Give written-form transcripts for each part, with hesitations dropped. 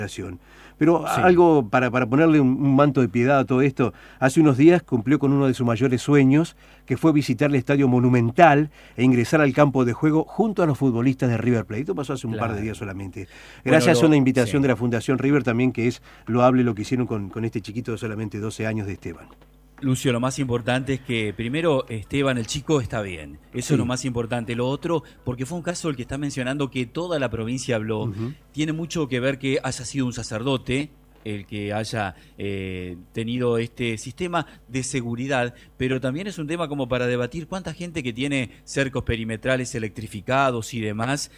Pero Sí. algo para ponerle un manto de piedad a todo esto, hace unos días cumplió con uno de sus mayores sueños, que fue visitar el Estadio Monumental e ingresar al campo de juego junto a los futbolistas de River Plate. Esto pasó hace un par de Claro. días solamente. Bueno, Gracias a una invitación sí. de la Fundación River también, que es loable lo que hicieron con este chiquito de solamente 12 años de Esteban. Lucio, lo más importante es que primero Esteban, el chico, está bien. Eso Sí. es lo más importante. Lo otro, porque fue un caso el que está mencionando que toda la provincia habló, tiene mucho que ver que haya sido un sacerdote el que haya tenido este sistema de seguridad, pero también es un tema como para debatir cuánta gente que tiene cercos perimetrales electrificados y demás.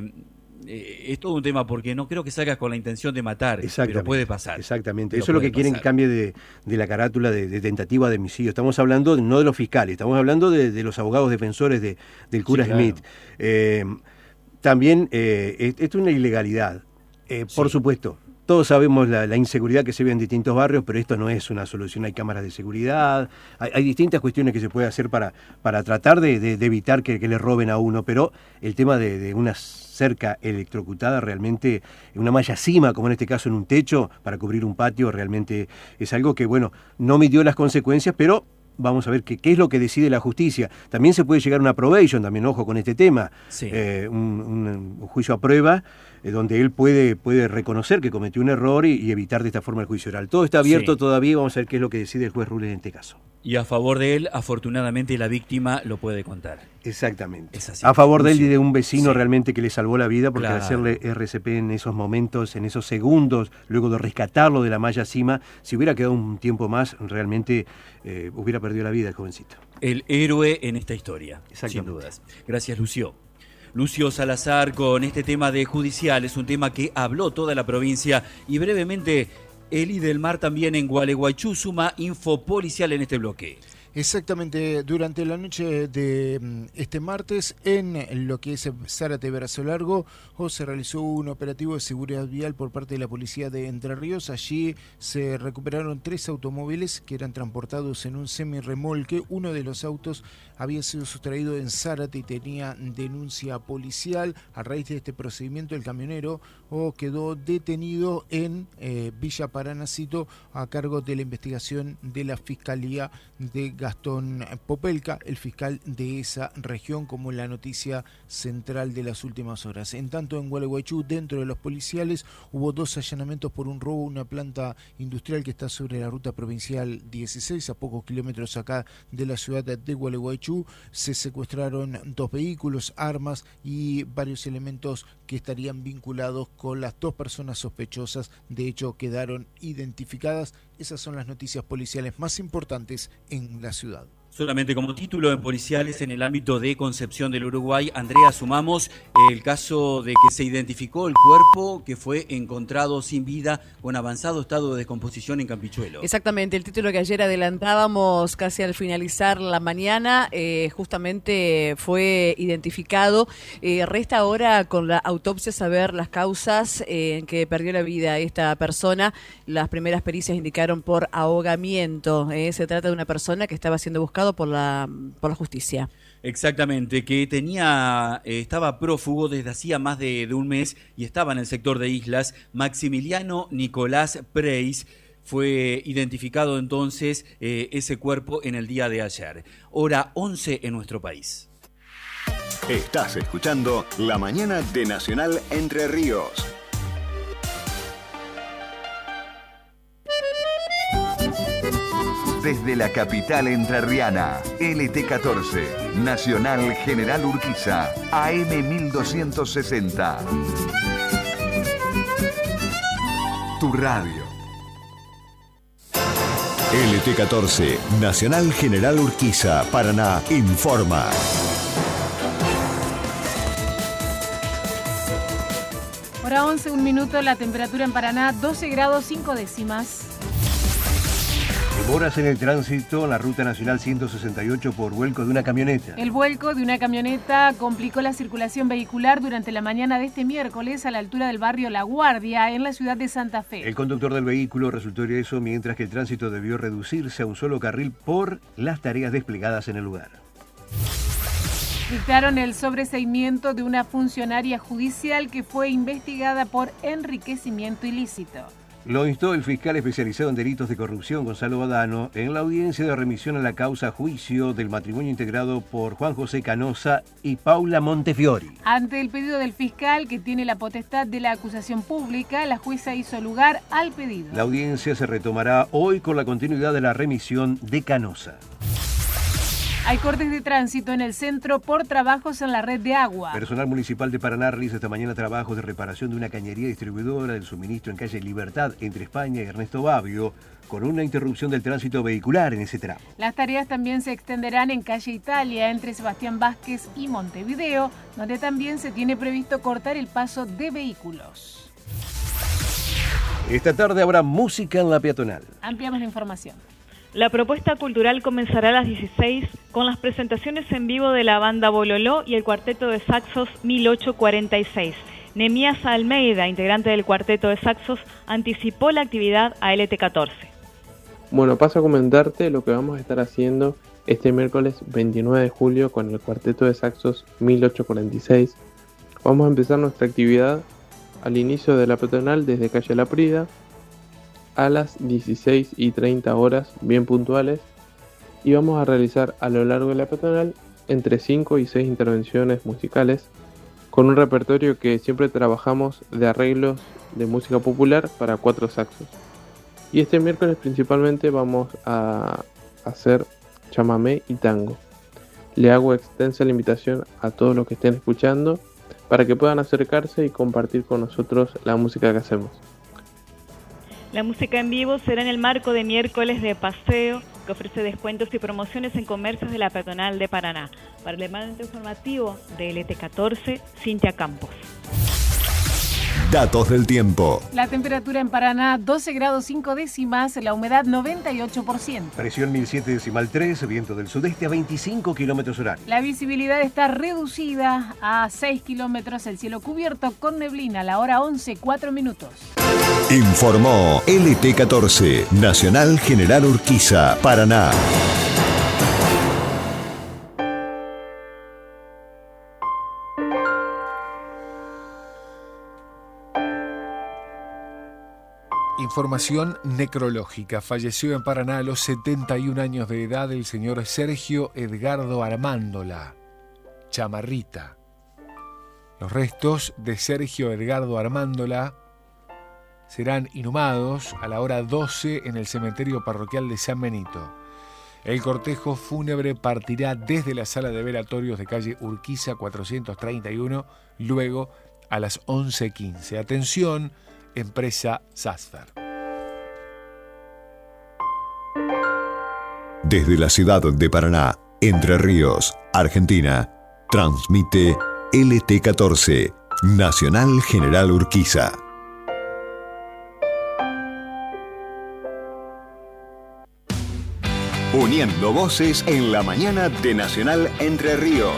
Es todo un tema porque no creo que salgas con la intención de matar, pero puede pasar. Exactamente, Pero eso es lo puede que quieren pasar. que cambie de la carátula de tentativa de homicidio. Estamos hablando no de los fiscales, estamos hablando de los abogados defensores del cura Sí, claro. Smith. También esto es una ilegalidad, por Sí. supuesto. Todos sabemos la inseguridad que se ve en distintos barrios, pero esto no es una solución. Hay cámaras de seguridad, hay distintas cuestiones que se puede hacer para tratar de evitar que le roben a uno, pero el tema de una cerca electrocutada realmente, una malla cima, como en este caso en un techo, para cubrir un patio, realmente es algo que, bueno, no midió las consecuencias, pero vamos a ver qué es lo que decide la justicia. También se puede llegar a una probation, también ojo con este tema, Sí. un juicio a prueba, donde él puede reconocer que cometió un error y evitar de esta forma el juicio oral. Todo está abierto Sí. todavía, vamos a ver qué es lo que decide el juez Rules en este caso. Y a favor de él, afortunadamente, la víctima lo puede contar. Exactamente. Es así. A favor de él y Lucio. de un vecino Sí. realmente que le salvó la vida, porque al Claro. hacerle RCP en esos momentos, en esos segundos, luego de rescatarlo de la malla cima, si hubiera quedado un tiempo más, realmente hubiera perdido la vida el jovencito. El héroe en esta historia, sin Exactamente. dudas. Gracias, Lucio. Lucio Salazar con este tema de judicial, es un tema que habló toda la provincia y brevemente Eli del Mar también en Gualeguaychú suma info policial en este bloque. Exactamente, durante la noche de este martes, en lo que es Zárate Brazo Largo, se realizó un operativo de seguridad vial por parte de la policía de Entre Ríos. Allí se recuperaron 3 automóviles que eran transportados en un semirremolque. Uno de los autos había sido sustraído en Zárate y tenía denuncia policial. A raíz de este procedimiento, el camionero quedó detenido en Villa Paranacito a cargo de la investigación de la Fiscalía de Gastón Popelka, el fiscal de esa región, como la noticia central de las últimas horas. En tanto, en Gualeguaychú, dentro de los policiales, hubo 2 allanamientos por un robo a una planta industrial que está sobre la ruta provincial 16, a pocos kilómetros acá de la ciudad de Gualeguaychú. Se secuestraron 2 vehículos, armas y varios elementos que estarían vinculados con las 2 personas sospechosas. De hecho, quedaron identificadas. Esas son las noticias policiales más importantes en la ciudad. Solamente como título en policiales en el ámbito de Concepción del Uruguay, Andrea, sumamos el caso de que se identificó el cuerpo que fue encontrado sin vida con avanzado estado de descomposición en Campichuelo. Exactamente, el título que ayer adelantábamos casi al finalizar la mañana, justamente fue identificado. Resta ahora con la autopsia saber las causas en que perdió la vida esta persona. Las primeras pericias indicaron por ahogamiento. Se trata de una persona que estaba siendo buscada por la justicia. Exactamente, que estaba prófugo desde hacía más de un mes y estaba en el sector de Islas. Maximiliano Nicolás Preis fue identificado entonces ese cuerpo en el día de ayer. Hora 11 en nuestro país. Estás escuchando La Mañana de Nacional Entre Ríos. Desde la capital entrerriana, LT14, Nacional General Urquiza, AM 1260. Tu radio. LT14, Nacional General Urquiza, Paraná, informa. Hora 11, 1 minuto, la temperatura en Paraná, 12 grados 5 décimas. Demoras en el tránsito en la Ruta Nacional 168 por vuelco de una camioneta. El vuelco de una camioneta complicó la circulación vehicular durante la mañana de este miércoles a la altura del barrio La Guardia, en la ciudad de Santa Fe. El conductor del vehículo resultó ileso, mientras que el tránsito debió reducirse a un solo carril por las tareas desplegadas en el lugar. Dictaron el sobreseimiento de una funcionaria judicial que fue investigada por enriquecimiento ilícito. Lo instó el fiscal especializado en delitos de corrupción, Gonzalo Badano, en la audiencia de remisión a la causa a juicio del matrimonio integrado por Juan José Canosa y Paula Montefiori. Ante el pedido del fiscal, que tiene la potestad de la acusación pública, la jueza hizo lugar al pedido. La audiencia se retomará hoy con la continuidad de la remisión de Canosa. Hay cortes de tránsito en el centro por trabajos en la red de agua. Personal municipal de Paraná realiza esta mañana trabajos de reparación de una cañería distribuidora del suministro en calle Libertad entre España y Ernesto Babio, con una interrupción del tránsito vehicular en ese tramo. Las tareas también se extenderán en calle Italia entre Sebastián Vázquez y Montevideo, donde también se tiene previsto cortar el paso de vehículos. Esta tarde habrá música en la peatonal. Ampliamos la información. La propuesta cultural comenzará a las 16 con las presentaciones en vivo de la banda Bololó y el cuarteto de saxos 1846. Nemías Almeida, integrante del cuarteto de saxos, anticipó la actividad a LT14. Bueno, paso a comentarte lo que vamos a estar haciendo este miércoles 29 de julio con el cuarteto de saxos 1846. Vamos a empezar nuestra actividad al inicio de la peatonal desde calle La Prida, a las 16:30 horas, bien puntuales, y vamos a realizar a lo largo de la peatonal entre 5 y 6 intervenciones musicales con un repertorio que siempre trabajamos de arreglos de música popular para 4 saxos. Y este miércoles principalmente vamos a hacer chamamé y tango. Le hago extensa la invitación a todos los que estén escuchando para que puedan acercarse y compartir con nosotros la música que hacemos. La música en vivo será en el marco de miércoles de paseo, que ofrece descuentos y promociones en comercios de la peatonal de Paraná. Para el elemento informativo de LT14, Cintia Campos. Datos del tiempo. La temperatura en Paraná, 12 grados 5 décimas, la humedad 98%. Presión 1007,3, viento del sudeste a 25 kilómetros horarios. La visibilidad está reducida a 6 kilómetros, el cielo cubierto con neblina, la hora 11, 4 minutos. Informó LT14, Nacional General Urquiza, Paraná. Información necrológica. Falleció en Paraná a los 71 años de edad el señor Sergio Edgardo Armándola, Chamarrita. Los restos de Sergio Edgardo Armándola serán inhumados a la hora 12 en el cementerio parroquial de San Benito. El cortejo fúnebre partirá desde la sala de velatorios de calle Urquiza 431, luego a las 11:15. Atención, empresa Sasfer. Desde la ciudad de Paraná, Entre Ríos, Argentina, transmite LT14, Nacional General Urquiza. Uniendo voces en la mañana de Nacional Entre Ríos.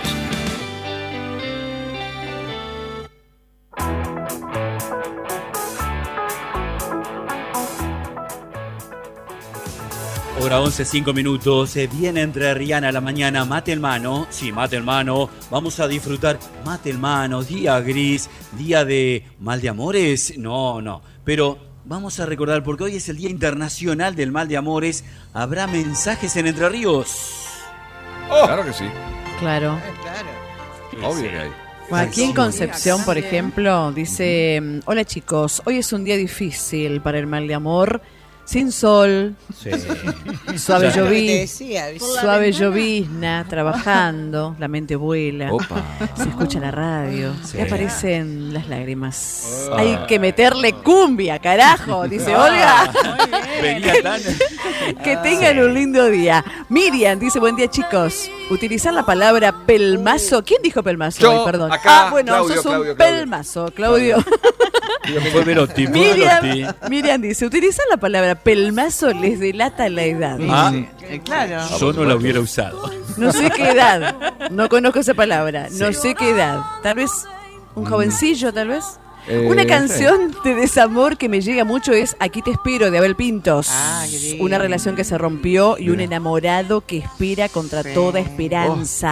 Hora 11, 5 minutos, viene entre Rihanna a la mañana, mate en mano, sí, mate en mano, vamos a disfrutar mate en mano, día gris, día de mal de amores, no, pero vamos a recordar, porque hoy es el Día Internacional del Mal de Amores, ¿habrá mensajes en Entre Ríos? ¡Oh! Claro que sí. Claro. Obvio que hay. Bueno, aquí en Concepción, por ejemplo, dice: hola chicos, hoy es un día difícil para el mal de amor. Sin sol, Sí. suave Decía, llovizna, trabajando, la mente vuela, Opa. se escucha la radio, Sí. y aparecen las lágrimas. Hay que meterle cumbia, carajo, dice Olga. Venía tan... Que tengan un lindo día. Miriam dice: buen día chicos. Utilizar la palabra pelmazo. ¿Quién dijo pelmazo Yo, hoy? Perdón. acá, Bueno, Claudio, sos un Claudio. pelmazo, Claudio. Fue Velotti, fue Velotti. Miriam dice: utilizar la palabra pelmazo les delata la edad. Ah, claro. yo no la hubiera usado. No sé qué edad. No conozco esa palabra. No sé qué edad. Tal vez un jovencillo, tal vez. Una canción de desamor que me llega mucho es Aquí te espero, de Abel Pintos. Ah, qué lindo. Una relación que se rompió y un enamorado que espera contra toda esperanza.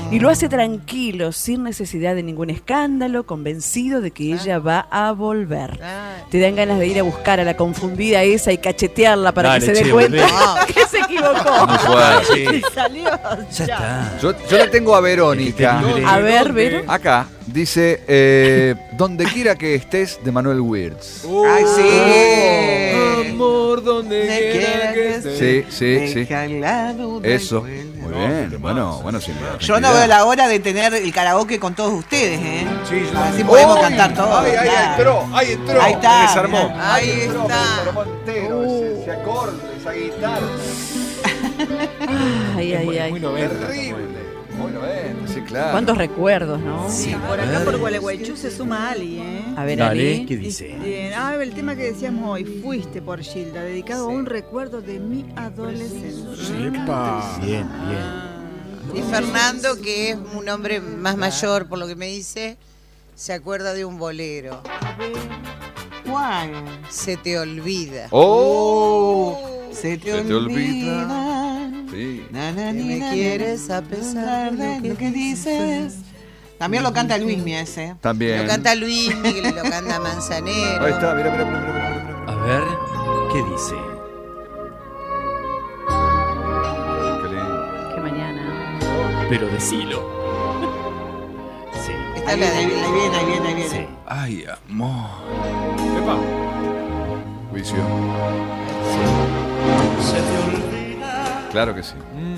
Y lo hace tranquilo, sin necesidad de ningún escándalo, convencido de que ella va a volver. Te dan ganas de ir a buscar a la confundida esa y cachetearla para que se dé cuenta que se equivocó. Muy fuerte. Y salió. Ya está. Yo le tengo a Verónica. A ver, Vero. Acá dice Donde quiera que estés, de Manuel Wirtz. Ay, sí. Amor, donde quiera que estés. Sí. Eso. Muy bien. Bueno, Silvia. Yo no veo la hora de tener el karaoke con todos ustedes, ¿eh? Sí, así podemos cantar todos. Ahí entró. Ahí está. Se desarmó. Ahí está. Ese acorde, esa guitarra. Ay. Muy 90. Terrible. Muy 90, sí, claro. ¿Cuántos recuerdos, no? Sí, por acá por Gualeguaychú se suma Ali, ¿eh? A ver, Dale, Ali. ¿qué dice? El tema que decíamos hoy, Fuiste por Gilda, dedicado a un recuerdo de mi adolescencia. Bien. Y Fernando, que es un hombre más mayor, por lo que me dice, se acuerda de un bolero. ¿Cuál? Se te olvida. Se te olvida. Sí. Que me quieres a pesar de lo que dices. También lo canta Luismi ese. También. Lo canta Luismi, lo canta Manzanero. Ahí está, mira. A ver, ¿qué dice? Qué lindo. Que mañana. Pero decilo. Sí. Esta es la de Ahí viene. Sí. Ay, amor. Juicio. Claro que sí.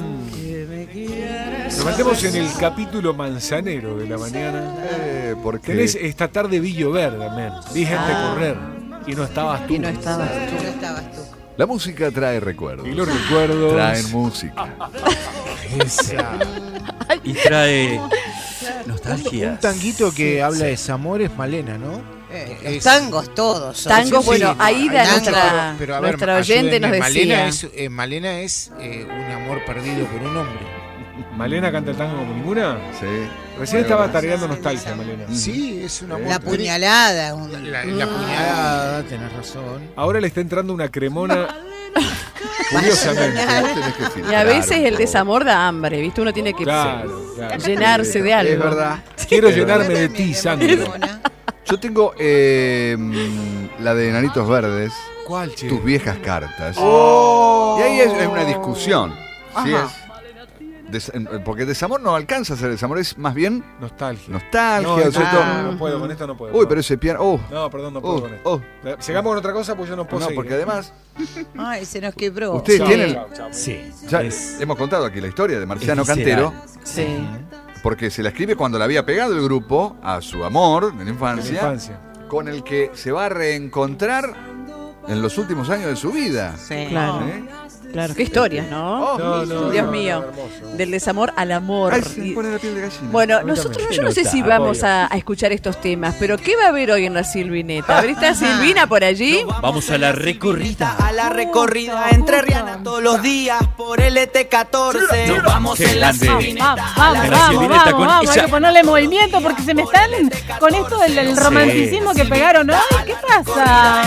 Nos metemos en el capítulo manzanero de la mañana. Porque Tenés esta tarde vi llover también. Vi gente correr. Y no estabas tú. Y no estabas tú. No estabas tú. la música trae recuerdos. Y los recuerdos traen música. Esa. Y trae nostalgia. Un tanguito que habla de desamor es Malena, ¿no? Los tangos todos. son. Tangos, Sí, bueno, sí. Aida, Tango. Pero a ver, nuestra oyente nos ayúdenme, decía. Malena es un amor perdido por un hombre. ¿Malena canta el tango como ninguna? Sí. Recién estaba tareando nostalgia, Malena. Sí, es un amor. La puñalada. La puñalada, tenés razón. Ahora le está entrando una cremona. Curiosamente. Y a veces el desamor da hambre, ¿viste? Uno tiene que llenarse de algo. Es verdad. Quiero llenarme de ti, Sandro. Yo tengo la de Enanitos Verdes. ¿Cuál, che? Tus viejas cartas. Y ahí es una discusión. ¿Sí es? Porque desamor no alcanza a ser desamor, es más bien nostalgia. No puedo, con esto no puedo. Uy, pero ese piano. No, perdón, no puedo con esto. Sigamos con otra cosa, pues yo no puedo seguir. Porque además. Ay, se nos quebró. Ustedes tienen. Sí. Ya hemos contado aquí la historia de Marciano Cantero. Sí. Porque se la escribe cuando le había pegado el grupo a su amor de la infancia. Con el que se va a reencontrar en los últimos años de su vida. Sí. Claro. Claro, qué historias, ¿no? Dios mío. Del desamor al amor. Ay, se me pone la piel de gallina. Bueno, nosotros yo no sé si vamos a escuchar estos temas, pero ¿qué va a haber hoy en la Silvineta? A ver, ¿está Silvina por allí? Vamos a la recorrida. A la recorrida entre Rihanna todos los días por el ET14. Nos vamos en la Silvineta. Vamos, hay que ponerle movimiento porque se me están con esto del romanticismo que pegaron hoy. ¿Qué pasa?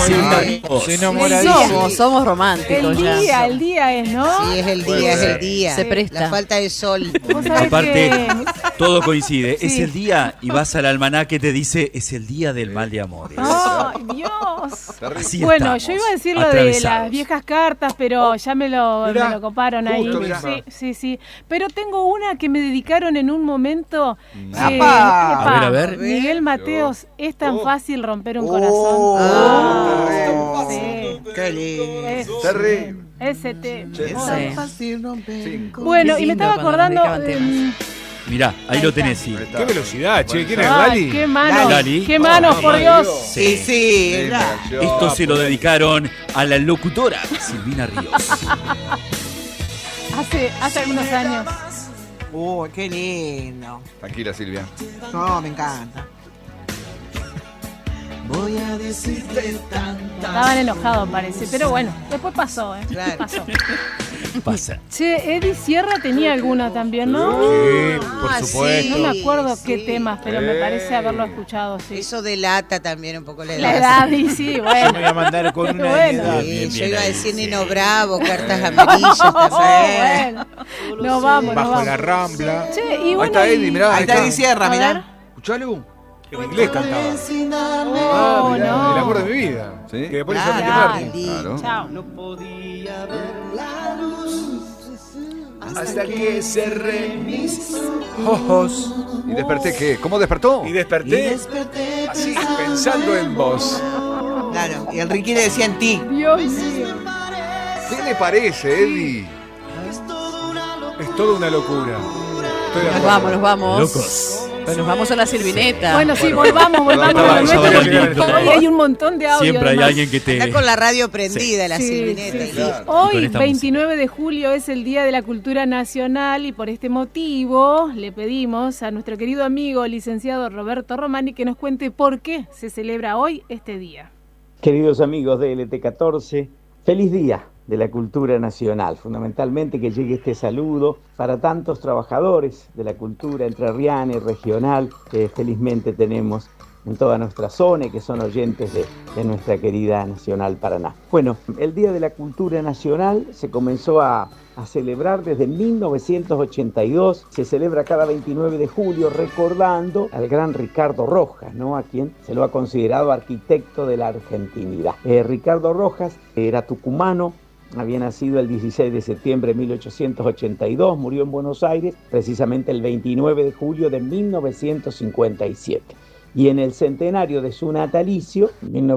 Somos románticos ya. El día es, ¿no? Sí, es el día. Se presta. La falta de sol. Aparte, todo coincide. Sí. Es el día y vas al almanaque, te dice, es el día del mal de amores. ¡Ay, Dios! Así bueno, estamos, yo iba a decir lo de las viejas cartas, pero ya me lo coparon ahí. Sí. Pero tengo una que me dedicaron en un momento. A ver. Miguel Mateos, es tan fácil romper un corazón. Sí. Qué lindo. Terrible. Ese tema. Bueno, y me estaba acordando. Mirá, ahí lo tenés, sí. Qué velocidad, che. ¿Quién es Lali? Qué manos, Lali. qué manos, por Dios. Sí. Esto se lo dedicaron a la locutora Silvina Ríos. Hace algunos años. Qué lindo. Tranquila, Silvia. No, me encanta. Voy a decirte tantas. Estaban enojados, parece. Pero bueno, después pasó, Claro. Pasó. Pasa. Che, Eddie Sierra tenía alguna también, ¿no? Sí, por supuesto. No me acuerdo qué sí. temas, pero me parece haberlo escuchado, sí. Eso delata también un poco la edad. La edad, y sí, bueno. Yo me voy a mandar con una Bueno. edad. Sí, yo iba a decir sí. Nino Bravo, Cartas Amarillas también. Bueno. Nos vamos, nos Bajo vamos. la Rambla. Che, y Ahí bueno, está Eddie, mirá. Ahí está Eddie Sierra, A ver. mirá. Escuchalo. En inglés cantaba. Oh, mirá, no. El amor de mi vida. Sí. Que después hizo Claro. Ricky Martin. Claro. Claro. Chao. Hasta que cerré mis ojos. ¿Y desperté qué? ¿Cómo despertó? Y desperté así, pensando en vos. Claro, y el Ricky le decía en ti. Dios mío. ¿Qué le parece, Eddie? Es toda una locura. Estoy de Nos acuerdo. vamos, nos vamos. Locos. Pues nos vamos a la silvineta. Bueno, sí, volvamos. Estaba Hoy bonito. hay un montón de audio. Siempre hay además. alguien que te... Está con la radio prendida, la Sí, silvineta. sí, sí. Claro. Con Hoy, esta 29 de julio, es el Día de la Cultura Nacional y por este motivo le pedimos a nuestro querido amigo licenciado Roberto Romani que nos cuente por qué se celebra hoy este día. Queridos amigos de LT14, feliz día de la cultura nacional. Fundamentalmente que llegue este saludo para tantos trabajadores de la cultura entrerriana y regional que felizmente tenemos en toda nuestra zona y que son oyentes de nuestra querida Nacional Paraná. Bueno, el Día de la Cultura Nacional se comenzó a celebrar desde 1982, se celebra cada 29 de julio recordando al gran Ricardo Rojas, ¿no? A quien se lo ha considerado arquitecto de la argentinidad. Ricardo Rojas era tucumano, había nacido el 16 de septiembre de 1882, murió en Buenos Aires precisamente el 29 de julio de 1957. Y en el centenario de su natalicio,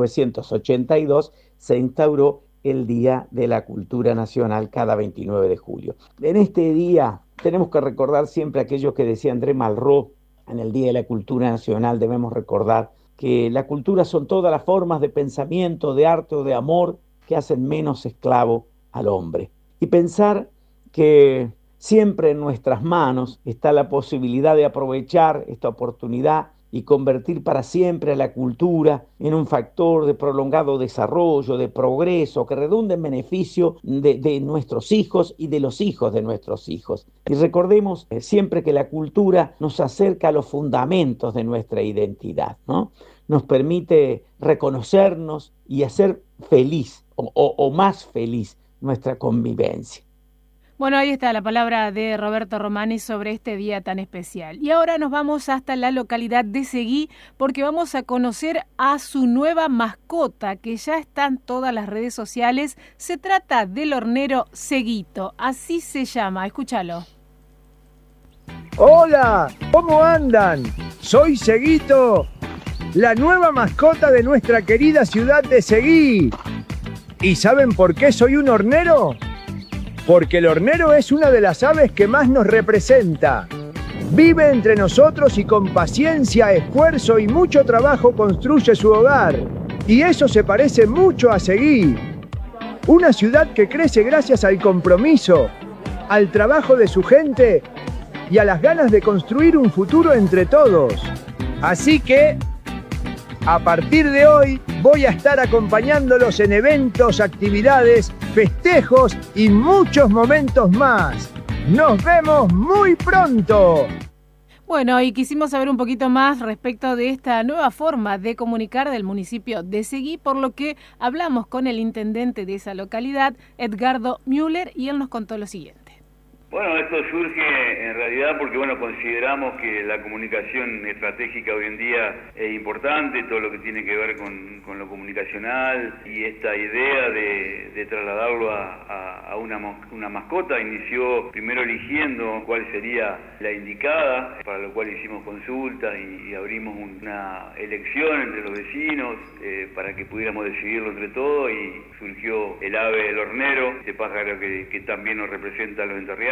1982, se instauró el Día de la Cultura Nacional cada 29 de julio. En este día tenemos que recordar siempre aquello que decía André Malraux, en el Día de la Cultura Nacional debemos recordar que la cultura son todas las formas de pensamiento, de arte o de amor que hacen menos esclavo al hombre. Y pensar que siempre en nuestras manos está la posibilidad de aprovechar esta oportunidad y convertir para siempre a la cultura en un factor de prolongado desarrollo, de progreso, que redunde en beneficio de nuestros hijos y de los hijos de nuestros hijos. Y recordemos siempre que la cultura nos acerca a los fundamentos de nuestra identidad, ¿no? Nos permite reconocernos y hacer feliz o más feliz nuestra convivencia. Bueno, ahí está la palabra de Roberto Romani sobre este día tan especial. Y ahora nos vamos hasta la localidad de Seguí porque vamos a conocer a su nueva mascota que ya está en todas las redes sociales. Se trata del hornero Seguito, así se llama, escúchalo. Hola, ¿cómo andan? Soy Seguito, la nueva mascota de nuestra querida ciudad de Seguí. ¿Y saben por qué soy un hornero? Porque el hornero es una de las aves que más nos representa. Vive entre nosotros y con paciencia, esfuerzo y mucho trabajo construye su hogar. Y eso se parece mucho a Seguí. Una ciudad que crece gracias al compromiso, al trabajo de su gente y a las ganas de construir un futuro entre todos. Así que, a partir de hoy, voy a estar acompañándolos en eventos, actividades, festejos y muchos momentos más. ¡Nos vemos muy pronto! Bueno, y quisimos saber un poquito más respecto de esta nueva forma de comunicar del municipio de Seguí, por lo que hablamos con el intendente de esa localidad, Edgardo Müller, y él nos contó lo siguiente. Bueno, esto surge en realidad porque, consideramos que la comunicación estratégica hoy en día es importante, todo lo que tiene que ver con lo comunicacional, y esta idea de trasladarlo a una mascota inició primero eligiendo cuál sería la indicada, para lo cual hicimos consultas y abrimos una elección entre los vecinos para que pudiéramos decidirlo entre todos, y surgió el ave del hornero, este pájaro que también nos representa a los entrerrianos,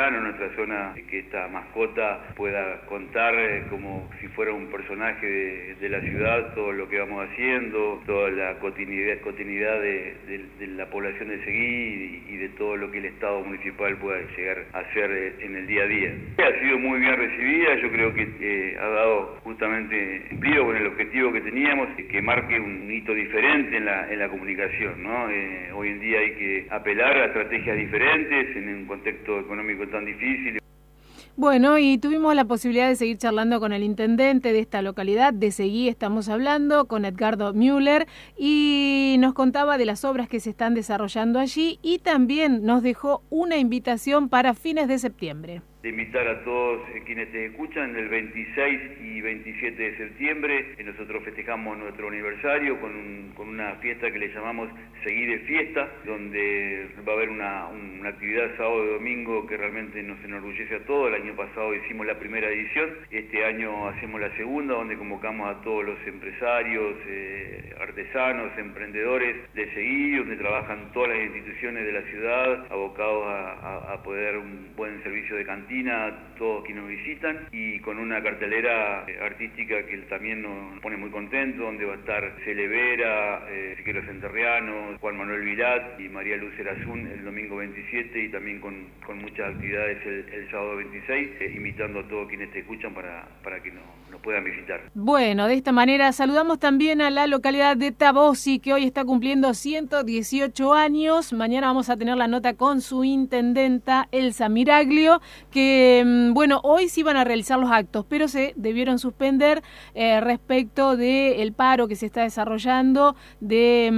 verano, en nuestra zona, que esta mascota pueda contar como si fuera un personaje de la ciudad todo lo que vamos haciendo, toda la cotidianidad de la población de Seguí y de todo lo que el Estado municipal pueda llegar a hacer en el día a día. Ha sido muy bien recibida, yo creo que ha dado justamente cumplido con el objetivo que teníamos, que marque un hito diferente en la comunicación, ¿no? Hoy en día hay que apelar a estrategias diferentes en un contexto económico tan difícil. Bueno, y tuvimos la posibilidad de seguir charlando con el intendente de esta localidad, de Seguí estamos hablando, con Edgardo Müller, y nos contaba de las obras que se están desarrollando allí y también nos dejó una invitación para fines de septiembre. De invitar a todos quienes te escuchan el 26 y 27 de septiembre. Nosotros festejamos nuestro aniversario con una fiesta que le llamamos Seguí de Fiesta, donde va a haber una actividad sábado y domingo que realmente nos enorgullece a todos. El año pasado hicimos la primera edición, este año hacemos la segunda, donde convocamos a todos los empresarios, artesanos, emprendedores de Seguí, donde trabajan todas las instituciones de la ciudad, abocados a poder dar un buen servicio de cantina a todos quienes nos visitan, y con una cartelera artística que también nos pone muy contentos, donde va a estar Celevera, Siqueiros Enterrianos, Juan Manuel Vilat y María Luz Erazún el domingo 27, y también con muchas actividades el sábado 26, invitando a todos quienes te escuchan para que nos puedan visitar. Bueno, de esta manera saludamos también a la localidad de Tabosi, que hoy está cumpliendo 118 años. Mañana vamos a tener la nota con su intendenta, Elsa Miraglio, que bueno, hoy sí iban a realizar los actos, pero se debieron suspender respecto del paro que se está desarrollando de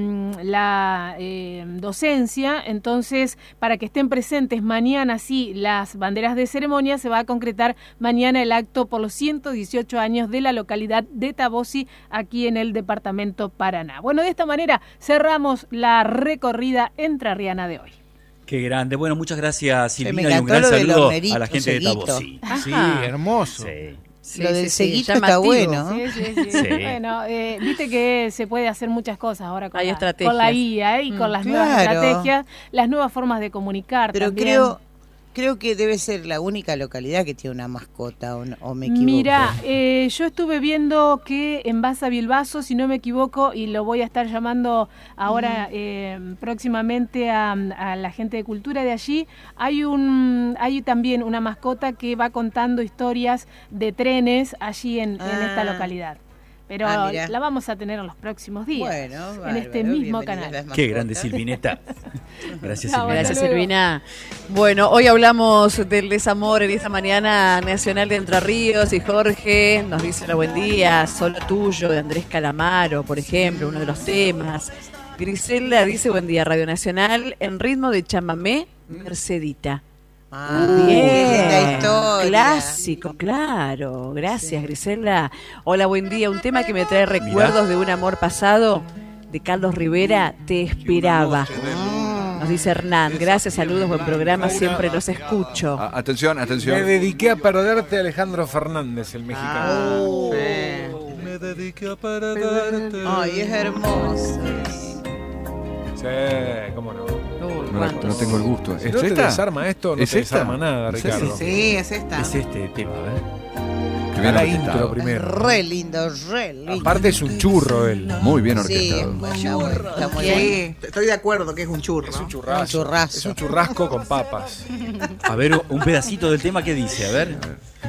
la docencia. Entonces, para que estén presentes mañana, sí, las banderas de ceremonia, se va a concretar mañana el acto por los 118 años de la localidad de Tabosi, aquí en el departamento Paraná. Bueno, de esta manera cerramos la recorrida entrerriana de hoy. Qué grande. Bueno, muchas gracias, Silvina, y un gran saludo a la gente de Tabosi. Sí, hermoso. Sí. Lo del seguito está bueno. Sí. Bueno, viste que se puede hacer muchas cosas ahora con con la IA y con las nuevas estrategias, las nuevas formas de comunicar. Pero también. Creo que debe ser la única localidad que tiene una mascota, o me equivoco. Mira, yo estuve viendo que en Baza Bilbaso, si no me equivoco, y lo voy a estar llamando ahora próximamente a la gente de cultura de allí, hay también una mascota que va contando historias de trenes allí en esta localidad. Pero la vamos a tener en los próximos días, en este mismo canal. Qué grande, Silvineta. Gracias, Silvina. Gracias, Silvina. Bueno, hoy hablamos del desamor en esta mañana nacional de Entre Ríos, y Jorge nos dice hola, buen día, Solo Tuyo, de Andrés Calamaro, por ejemplo, uno de los temas. Griselda dice buen día, Radio Nacional, en ritmo de chamamé, Mercedita. Bien, historia. Clásico, claro. Gracias, Griselda. Hola, buen día. Un tema que me trae recuerdos de un amor pasado, de Carlos Rivera, Te esperaba. Nos dice Hernán. Gracias, saludos, buen programa, siempre los escucho. Atención. Me dediqué a perderte, Alejandro Fernández, el mexicano. Me dediqué a perderte. Ay, es hermoso. Sí, cómo no. No tengo el gusto. Si no te desarma esto, no te desarma nada, Ricardo. Sí, es esta. Es este tema, a ver. Que la intro primero. Re lindo. Aparte es un churro él. Muy bien orquestado. Está muy bien. Estoy de acuerdo que es un churro. Es un churrazo. Es un churrasco con papas. A ver, un pedacito del tema que dice, a ver.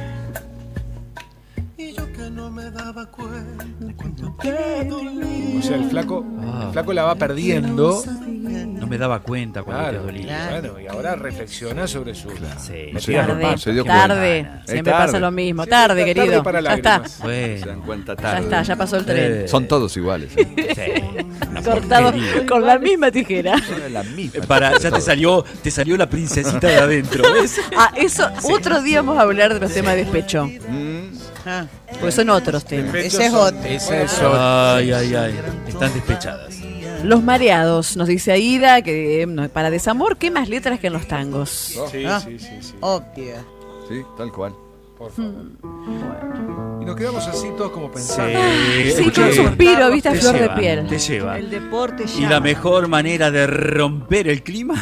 O sea, el flaco la va perdiendo. No me daba cuenta cuando te dolía. Bueno, y ahora reflexiona sobre su... Tarde. Siempre pasa lo mismo. Tarde, querido. Ya está. Se dan cuenta tarde. Ya está, ya pasó el tren. Son todos iguales. Cortado con la misma tijera. Ya te salió la princesita de adentro, ¿ves? Eso, otro día vamos a hablar de los temas de despecho. Porque son otros temas. Ese es otro. Ay. Están despechadas. Los mareados, nos dice Aida, que para desamor, ¿qué más letras que en los tangos? Sí. Obvio. Sí, tal cual. Por favor. Y nos quedamos así todos como pensando. Sí, con un suspiro, viste, a flor de piel. Te lleva. El deporte llama. Y la mejor manera de romper el clima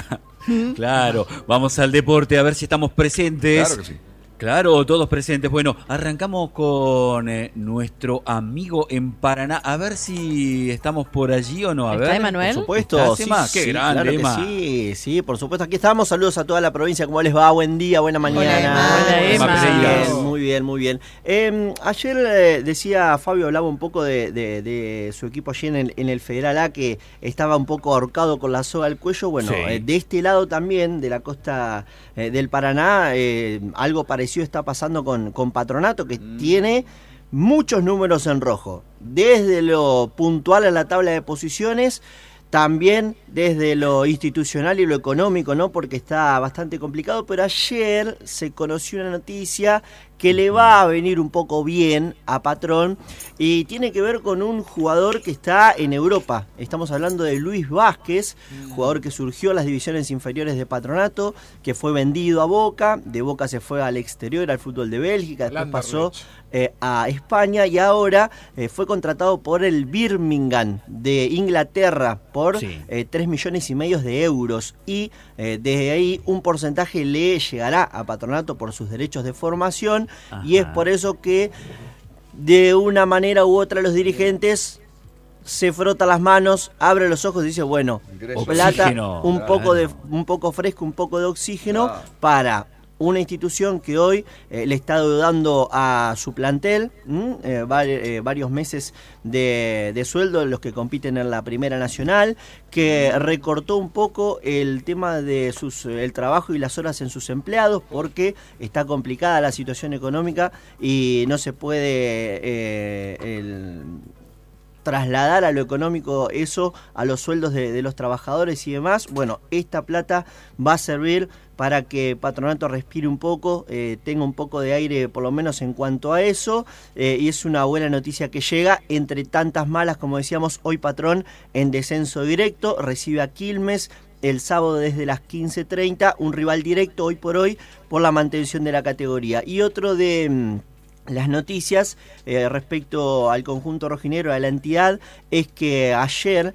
Claro, vamos al deporte a ver si estamos presentes. Claro que sí. Claro, todos presentes. Bueno, arrancamos con nuestro amigo en Paraná. A ver si estamos por allí o no. A ¿Está ver, Emanuel? Por supuesto. Sí, qué grande, claro Emma. que sí, por supuesto. Aquí estamos. Saludos a toda la provincia. ¿Cómo les va? Buen día, buena mañana. Hola, Emma. Muy bien, muy bien. Ayer decía Fabio, hablaba un poco de su equipo allí en el Federal A, que estaba un poco ahorcado con la soga al cuello. Bueno, Sí. de este lado también, de la costa del Paraná, algo parecido está pasando con Patronato, que tiene muchos números en rojo, desde lo puntual en la tabla de posiciones, también desde lo institucional y lo económico, ¿no? Porque está bastante complicado, pero ayer se conoció una noticia que le va a venir un poco bien a Patrón y tiene que ver con un jugador que está en Europa. Estamos hablando de Luis Vázquez, jugador que surgió en las divisiones inferiores de Patronato, que fue vendido a Boca, de Boca se fue al exterior, al fútbol de Bélgica, después pasó a España y ahora fue contratado por el Birmingham de Inglaterra por 3,5 millones de euros y desde ahí un porcentaje le llegará a Patronato por sus derechos de formación. Ajá. Y es por eso que de una manera u otra los dirigentes se frotan las manos, abre los ojos y dice, bueno, plata, un poco fresco, un poco de oxígeno para una institución que hoy le está dando a su plantel varios meses de sueldo en los que compiten en la Primera Nacional, que recortó un poco el tema de el trabajo y las horas en sus empleados porque está complicada la situación económica y no se puede trasladar a lo económico eso a los sueldos de los trabajadores y demás. Bueno, esta plata va a servir para que Patronato respire un poco, tenga un poco de aire por lo menos en cuanto a eso, y es una buena noticia que llega entre tantas malas. Como decíamos, hoy Patrón en descenso directo, recibe a Quilmes el sábado desde las 15:30, un rival directo hoy por la mantención de la categoría. Y otro de las noticias respecto al conjunto rojinegro, a la entidad, es que ayer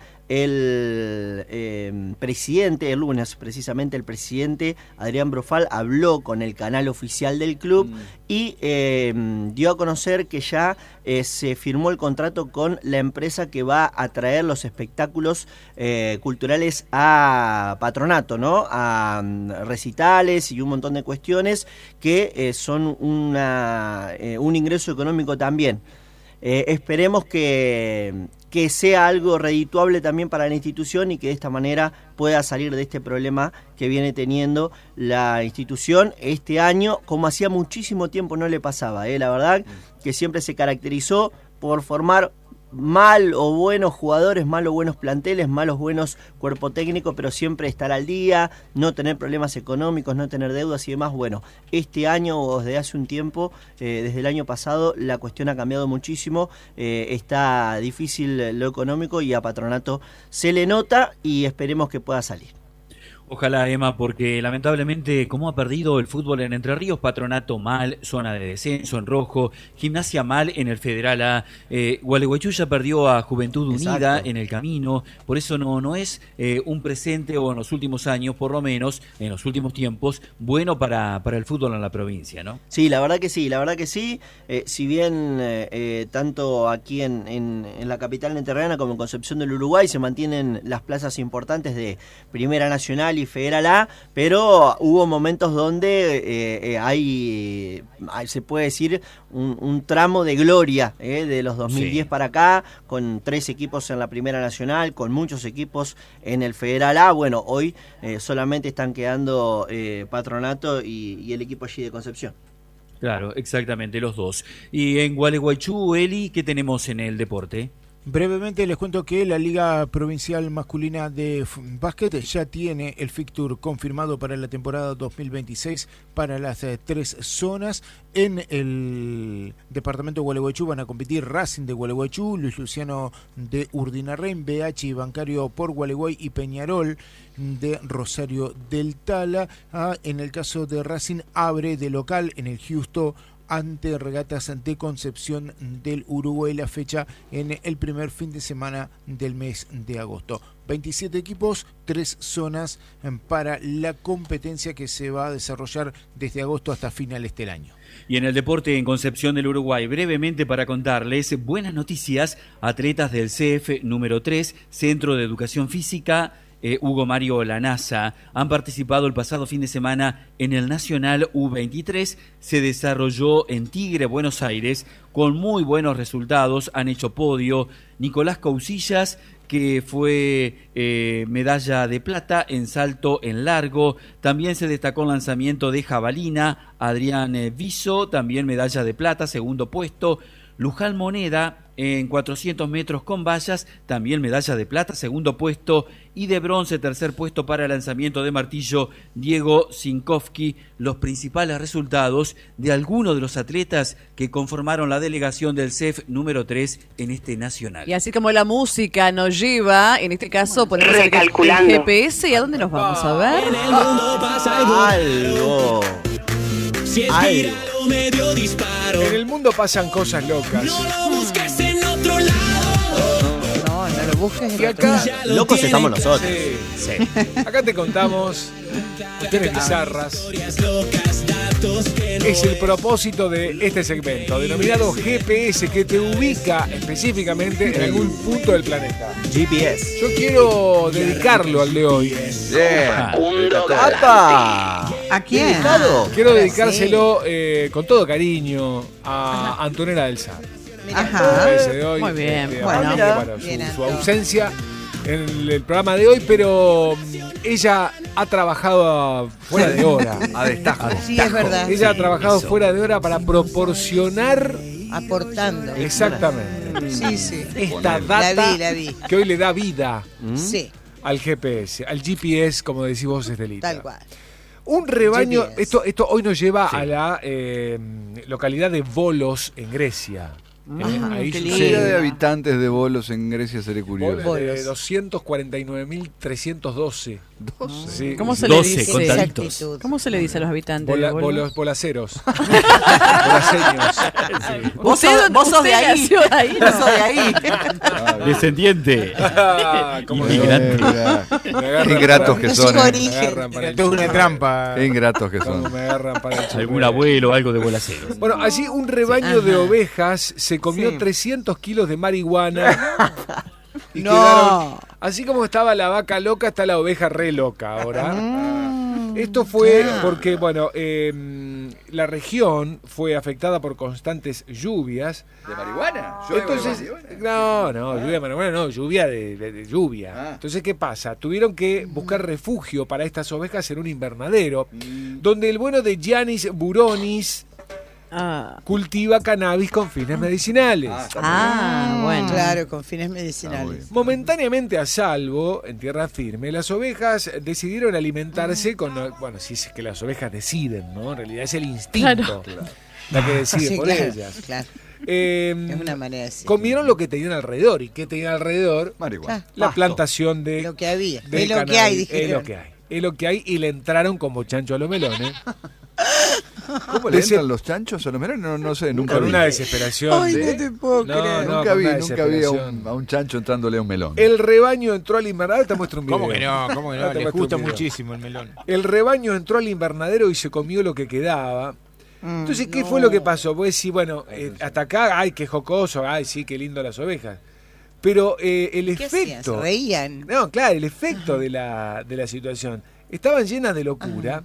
el presidente, el lunes precisamente, el presidente Adrián Brofal habló con el canal oficial del club y dio a conocer que ya se firmó el contrato con la empresa que va a traer los espectáculos culturales a Patronato, ¿no? A recitales y un montón de cuestiones que son un ingreso económico también. Esperemos que sea algo redituable también para la institución y que de esta manera pueda salir de este problema que viene teniendo la institución este año, como hacía muchísimo tiempo no le pasaba, la verdad que siempre se caracterizó por formar mal o buenos jugadores, mal o buenos planteles, malos buenos cuerpo técnico, pero siempre estar al día, no tener problemas económicos, no tener deudas y demás. Bueno, este año o desde hace un tiempo, desde el año pasado, la cuestión ha cambiado muchísimo, está difícil lo económico y a Patronato se le nota y esperemos que pueda salir. Ojalá, Emma, porque lamentablemente, como ha perdido el fútbol en Entre Ríos, Patronato mal, zona de descenso en rojo, Gimnasia mal en el Federal A, Gualeguaychú ya perdió a Juventud Unida en el camino, por eso no es un presente, o en los últimos años, por lo menos, en los últimos tiempos, bueno para el fútbol en la provincia, ¿no? Sí, la verdad que sí. Si bien tanto aquí en la capital entrerriana como en Concepción del Uruguay se mantienen las plazas importantes de Primera Nacional y Federal A, pero hubo momentos donde se puede decir un tramo de gloria de los 2010 para acá, con 3 equipos en la Primera Nacional, con muchos equipos en el Federal A. Bueno, hoy solamente están quedando Patronato y el equipo allí de Concepción. Claro, exactamente, los dos. Y en Gualeguaychú, Eli, ¿qué tenemos en el deporte? Brevemente les cuento que la Liga Provincial Masculina de Básquet ya tiene el fixture confirmado para la temporada 2026 para las 3 zonas. En el departamento de Gualeguaychú van a competir Racing de Gualeguaychú, Luis Luciano de Urdinarren, BH y Bancario por Gualeguay y Peñarol de Rosario del Tala. En el caso de Racing, abre de local en el Justo ante Regatas de Concepción del Uruguay, la fecha en el primer fin de semana del mes de agosto. 27 equipos, 3 zonas para la competencia que se va a desarrollar desde agosto hasta finales del año. Y en el deporte en Concepción del Uruguay, brevemente para contarles buenas noticias, atletas del CF número 3, Centro de Educación Física, Hugo Mario Lanasa, han participado el pasado fin de semana en el Nacional U23, se desarrolló en Tigre, Buenos Aires, con muy buenos resultados, han hecho podio Nicolás Cousillas, que fue medalla de plata en salto en largo, también se destacó el lanzamiento de jabalina, Adrián Viso, también medalla de plata, segundo puesto, Luján Moneda en 400 metros con vallas, también medalla de plata, segundo puesto, y de bronce, tercer puesto para el lanzamiento de martillo, Diego Zinkowski. Los principales resultados de algunos de los atletas que conformaron la delegación del CEF número 3 en este nacional. Y así como la música nos lleva, en este caso ponemos el GPS, ¿y a dónde nos vamos a ver? En el mundo pasa algo. Si es viral o medio disparo. En el mundo pasan cosas locas. No lo busques en otro lado. No lo busques Y acá, locos estamos nosotros. Sí. Acá te contamos cuestiones bizarras. Es el propósito de este segmento, denominado GPS, que te ubica específicamente en algún punto del planeta. GPS. Yo quiero dedicarlo al de hoy. ¡Apa! ¿A quién? Quiero dedicárselo con todo cariño a Antonella del Sar. Ajá. De hoy, Muy bien. Bueno, para bien, su ausencia en el programa de hoy, pero ella ha trabajado fuera de hora. A destajo. Sí, es verdad. Ella ha trabajado fuera de hora para proporcionar. Aportando. Exactamente. Sí. Esta data La vi. que hoy le da vida Sí, al GPS, al GPS, como decís vos, Estelita. tal cual. Un rebaño, GPS. esto hoy nos lleva a la localidad de Volos, en Grecia. Ahí qué sucede. Cantidad de habitantes de Volos en Grecia sería curioso. De 249.312. Sí. ¿Cómo se 12 le dice? contaditos. Exactitud. ¿Cómo se le dice a los habitantes de Bolos? Bolaceros. Bolaseños. Sí. Vos sos de ahí. No soy de ahí. Descendiente. ¿Cómo Inmigrante. Qué ingratos que son. Esto es una trampa. Qué ingratos que son. Me agarran para el Algún abuelo, algo de bolaceros. Bueno, allí un rebaño de ovejas se comió 300 kilos de marihuana. Y quedaron, así como estaba la vaca loca, está la oveja re loca ahora. Esto fue porque, bueno, la región fue afectada por constantes lluvias. ¿De marihuana? Entonces, no, lluvia de marihuana, no, lluvia de lluvia. Entonces, ¿qué pasa? Tuvieron que buscar refugio para estas ovejas en un invernadero, donde el bueno de Giannis Buronis cultiva cannabis con fines medicinales. Bueno. Claro, con fines medicinales. Momentáneamente a salvo, en tierra firme, las ovejas decidieron alimentarse con... Bueno, si es que las ovejas deciden, ¿no? En realidad es el instinto la que decide por ellas. Claro. Es una manera de decir. Comieron lo que tenían alrededor. ¿Y qué tenían alrededor? Marihuana. La plantación de... Lo que había. Es lo que hay, dijeron. Es lo que hay. Es lo que hay y le entraron como chancho a los melones. ¿Cómo le entran los chanchos a los melones? No sé, nunca Con vi. una desesperación. Ay, no te puedo creer. Nunca vi a un chancho entrándole a un melón. El rebaño entró al invernadero. Te muestro un video. ¿Cómo que no? Le gusta muchísimo el melón. El rebaño entró al invernadero y se comió lo que quedaba. Entonces, ¿qué fue lo que pasó? Pues sí, bueno, hasta acá, ay, qué jocoso, ay, sí, qué lindo las ovejas. Pero el efecto... ¿Se reían? No, claro, el efecto de la situación. Estaban llenas de locura.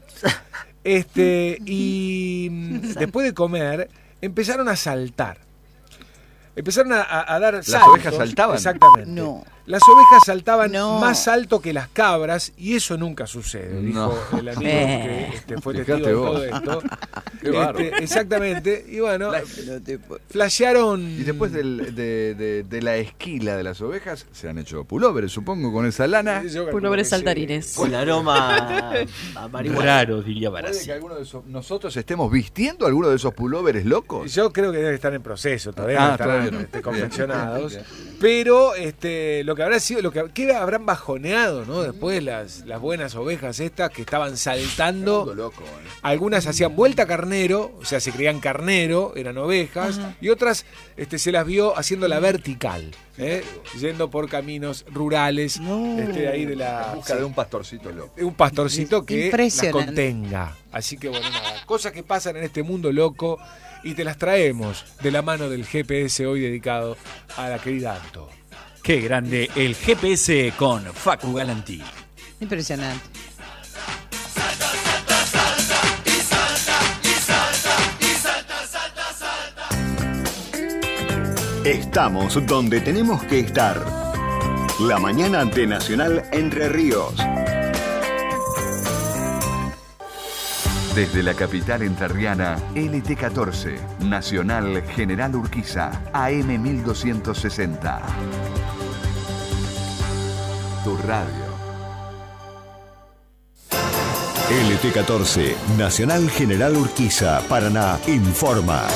Y después de comer, empezaron a saltar. Empezaron a dar saltos. ¿Las ovejas saltaban? Exactamente. No. Las ovejas saltaban más alto que las cabras y eso nunca sucede, dijo el amigo que fue testigo de todo esto. Exactamente. Y bueno, flashearon. Y después de la esquila de las ovejas, se han hecho pulóveres, supongo, con esa lana. Pulóveres saltarines. Con aroma a marihuana. Raro, diría ¿Puede Barassi. que alguno de nosotros estemos vistiendo alguno de esos pulóveres locos? Yo creo que deben estar en proceso, todavía no están confeccionados. Bien. Pero lo que habrá sido, que habrán bajoneado, ¿no? Después las buenas ovejas estas que estaban saltando. Loco, Algunas hacían vuelta carnera carnero, o sea, se creían carnero, eran ovejas, y otras se las vio haciendo la vertical, yendo por caminos rurales, ahí de la... En busca de un pastorcito loco. Un pastorcito que las contenga. Así que bueno, nada, cosas que pasan en este mundo loco y te las traemos de la mano del GPS hoy dedicado a la querida Anto. Qué grande el GPS con Facu Galantí. Impresionante. Estamos donde tenemos que estar. La mañana de Nacional Entre Ríos. Desde la capital entrerriana, LT14, Nacional General Urquiza, AM 1260. Tu radio. LT14, Nacional General Urquiza, Paraná, informa.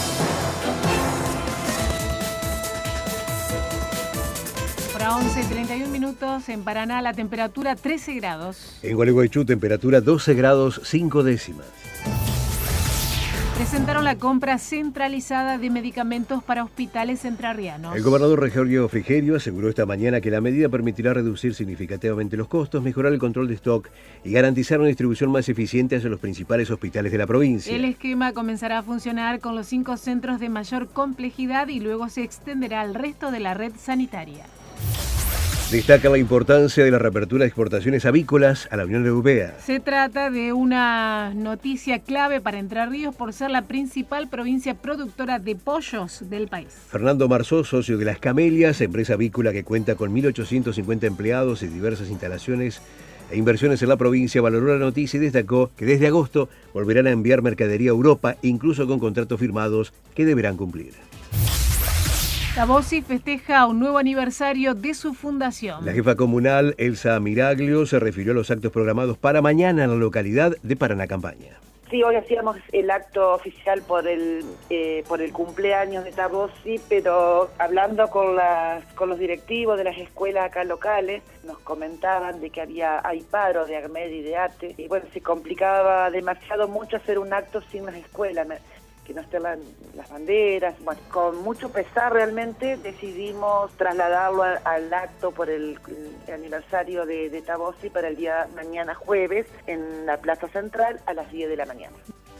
Ahora 11:31 minutos en Paraná, la temperatura 13 grados. En Gualeguaychú, temperatura 12 grados 5 décimas. Presentaron la compra centralizada de medicamentos para hospitales entrerrianos. El gobernador Rogelio Frigerio aseguró esta mañana que la medida permitirá reducir significativamente los costos, mejorar el control de stock y garantizar una distribución más eficiente hacia los principales hospitales de la provincia. El esquema comenzará a funcionar con los 5 centros de mayor complejidad y luego se extenderá al resto de la red sanitaria. Destaca la importancia de la reapertura de exportaciones avícolas a la Unión Europea. Se trata de una noticia clave para Entre Ríos por ser la principal provincia productora de pollos del país. Fernando Marzó, socio de Las Camelias, empresa avícola que cuenta con 1.850 empleados y diversas instalaciones e inversiones en la provincia, valoró la noticia y destacó que desde agosto volverán a enviar mercadería a Europa, incluso con contratos firmados que deberán cumplir. Tabosi festeja un nuevo aniversario de su fundación. La jefa comunal, Elsa Miraglio, se refirió a los actos programados para mañana en la localidad de Paraná Campaña. Sí, hoy hacíamos el acto oficial por el cumpleaños de Tabosi, pero hablando con los directivos de las escuelas acá locales, nos comentaban de que hay paro de ACMED y de ATE, y bueno, se complicaba demasiado mucho hacer un acto sin las escuelas, que no estén las banderas. Bueno, con mucho pesar realmente decidimos trasladarlo al acto por el aniversario de Tabosi para el día mañana jueves en la Plaza Central a las 10 de la mañana.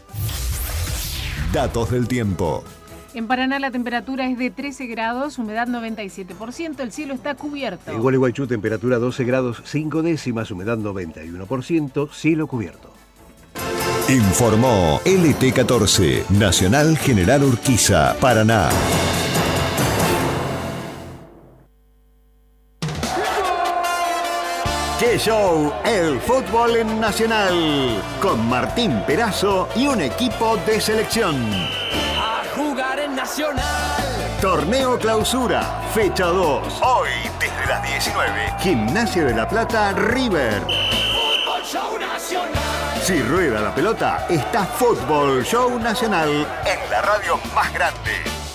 Datos del tiempo. En Paraná la temperatura es de 13 grados, humedad 97%, el cielo está cubierto. En Gualeguaychú temperatura 12 grados 5 décimas, humedad 91%, cielo cubierto. Informó LT14, Nacional General Urquiza, Paraná. ¡Qué show! El fútbol en Nacional, con Martín Perazo y un equipo de selección. A jugar en Nacional. Torneo Clausura, fecha 2. Hoy, desde las 19, Gimnasia de la Plata, River. Fútbol Show Nacional. Si rueda la pelota, está Fútbol Show Nacional en la radio más grande.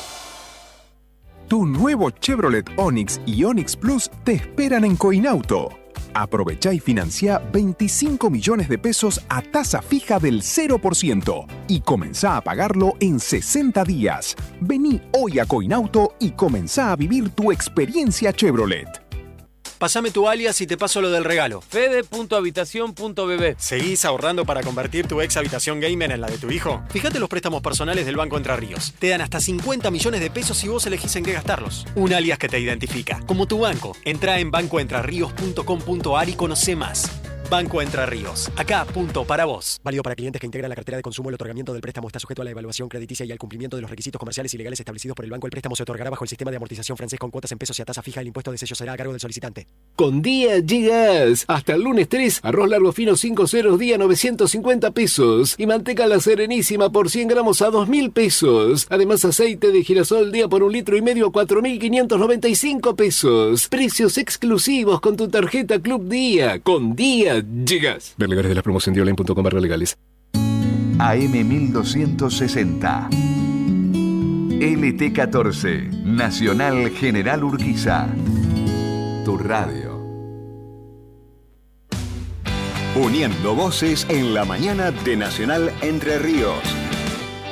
Tu nuevo Chevrolet Onix y Onix Plus te esperan en Coinauto. Aprovecha y financia 25 millones de pesos a tasa fija del 0% y comenzá a pagarlo en 60 días. Vení hoy a Coinauto y comenzá a vivir tu experiencia Chevrolet. Pásame tu alias y te paso lo del regalo. Fede.habitación.bb. ¿Seguís ahorrando para convertir tu ex habitación gamer en la de tu hijo? Fíjate los préstamos personales del Banco Entre Ríos. Te dan hasta 50 millones de pesos si vos elegís en qué gastarlos. Un alias que te identifica, como tu banco. Entrá en bancoentrerríos.com.ar y conocé más. Banco Entre Ríos. Acá, punto para vos. Válido para clientes que integran la cartera de consumo. El otorgamiento del préstamo está sujeto a la evaluación crediticia y al cumplimiento de los requisitos comerciales y legales establecidos por el banco. El préstamo se otorgará bajo el sistema de amortización francés con cuotas en pesos y a tasa fija. El impuesto de sello será a cargo del solicitante. Con Día Gigas. Hasta el lunes 3, arroz largo fino 5 ceros día 950 pesos. Y manteca La Serenísima por 100 gramos a 2.000 pesos. Además, aceite de girasol día por 1,5 litros a 4.595 pesos. Precios exclusivos con tu tarjeta Club Día. Con Día Gigas. Ver legales de la promoción de online.com/legales. AM 1260. LT14, Nacional General Urquiza. Tu radio. Uniendo voces en la mañana de Nacional Entre Ríos.